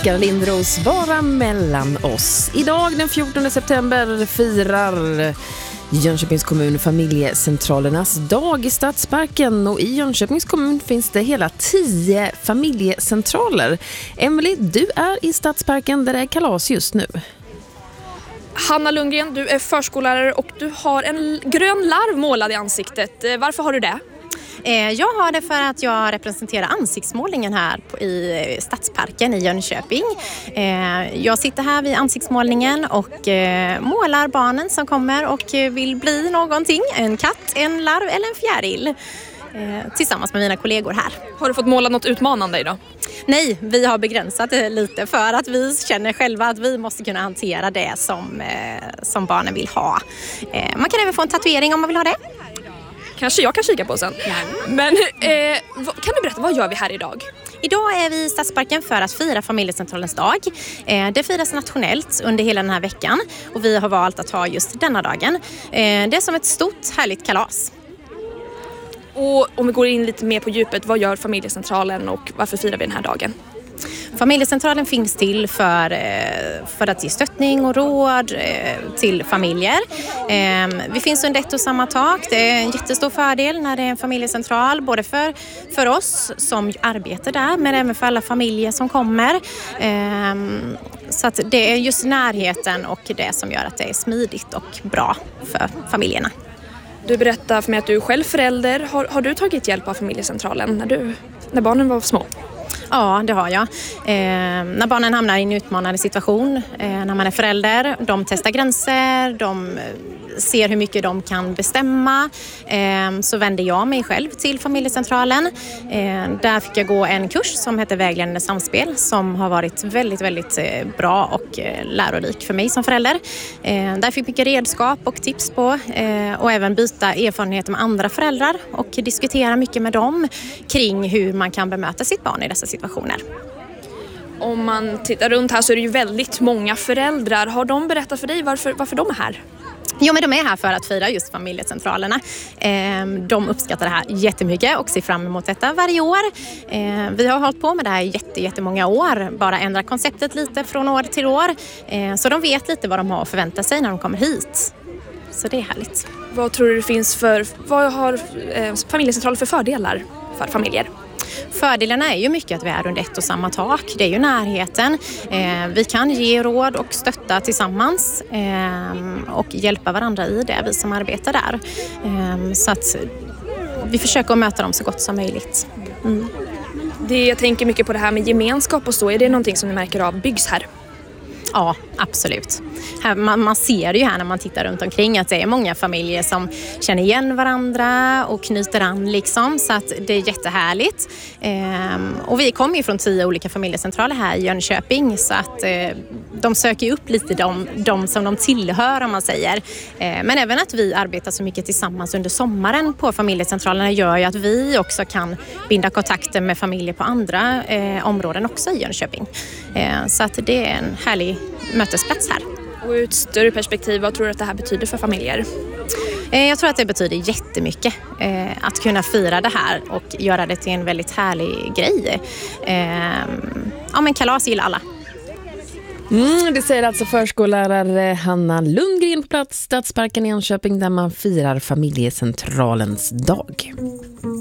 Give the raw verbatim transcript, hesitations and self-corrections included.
Oskar Lindros bara mellan oss. Idag den fjortonde september firar Jönköpings kommun familjecentralernas dag i Stadsparken, och i Jönköpings kommun finns det hela tio familjecentraler. Emily, du är i Stadsparken där det är kalas just nu. Hanna Lundgren, du är förskollärare och du har en grön larv målad i ansiktet. Varför har du det? Jag har det för att jag representerar ansiktsmålningen här i Stadsparken i Jönköping. Jag sitter här vid ansiktsmålningen och målar barnen som kommer och vill bli någonting. En katt, en larv eller en fjäril. Tillsammans med mina kollegor här. Har du fått måla något utmanande idag? Nej, vi har begränsat det lite för att vi känner själva att vi måste kunna hantera det som, som barnen vill ha. Man kan även få en tatuering om man vill ha det. Kanske jag kan kika på sen. Ja. Men eh, kan du berätta, vad gör vi här idag? Idag är vi i Stadsparken för att fira familjecentralens dag. Eh, det firas nationellt under hela den här veckan och vi har valt att ha just denna dagen. Eh, det är som ett stort härligt kalas. Och om vi går in lite mer på djupet, vad gör familjecentralen och varför firar vi den här dagen? Familjecentralen finns till för, för att ge stöttning och råd till familjer. Vi finns under ett och samma tak. Det är en jättestor fördel när det är en familjecentral, både för, för oss som arbetar där men även för alla familjer som kommer. Så att det är just närheten och det som gör att det är smidigt och bra för familjerna. Du berättar för mig att du är själv förälder. Har, har du tagit hjälp av familjecentralen när, du, när barnen var små? Ja, det har jag. Eh, när barnen hamnar i en utmanande situation, eh, när man är förälder, de testar gränser, de ser hur mycket de kan bestämma, eh, så vänder jag mig själv till familjecentralen. Eh, där fick jag gå en kurs som heter Vägledande samspel som har varit väldigt, väldigt eh, bra och eh, lärorik för mig som förälder. Eh, där fick jag mycket redskap och tips på eh, och även byta erfarenheter med andra föräldrar och diskutera mycket med dem kring hur man kan bemöta sitt barn i dessa situationer. Om man tittar runt här så är det ju väldigt många föräldrar. Har de berättat för dig varför, varför de är här? Jo, men de är här för att fira just familjecentralerna. De uppskattar det här jättemycket och ser fram emot detta varje år. Vi har hållit på med det här jätte, jättemånga år. Bara ändra konceptet lite från år till år. Så de vet lite vad de har att förvänta sig när de kommer hit. Så det är härligt. Vad tror du det finns för, vad har familjecentraler för fördelar för familjer? Fördelarna är ju mycket att vi är under ett och samma tak. Det är ju närheten. Eh, vi kan ge råd och stötta tillsammans eh, och hjälpa varandra i det, vi som arbetar där. Eh, så att vi försöker att möta dem så gott som möjligt. Mm. Det, jag tänker mycket på det här med gemenskap och så. Är det någonting som ni märker av byggs här? Ja, absolut. Här, man, man ser ju här när man tittar runt omkring att det är många familjer som känner igen varandra och knyter an liksom, så att det är jättehärligt. Ehm, och vi kommer ju från tio olika familjecentraler här i Jönköping, så att eh, de söker upp lite de, de som de tillhör, om man säger. Ehm, men även att vi arbetar så mycket tillsammans under sommaren på familjecentralerna gör ju att vi också kan binda kontakter med familjer på andra eh, områden också i Jönköping. Ehm, så att det är en härlig mötesplats här. Och ur ett större perspektiv, vad tror du att det här betyder för familjer? Jag tror att det betyder jättemycket att kunna fira det här och göra det till en väldigt härlig grej. Ja, men kalas gillar alla. Mm, det säger alltså förskollärare Hanna Lundgren på plats Stadsparken i Jönköping där man firar familjecentralens dag.